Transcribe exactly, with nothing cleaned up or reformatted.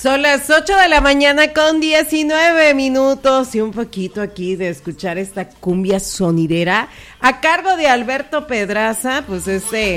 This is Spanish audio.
Son las ocho de la mañana con diecinueve minutos y un poquito aquí de escuchar esta cumbia sonidera a cargo de Alberto Pedraza, pues este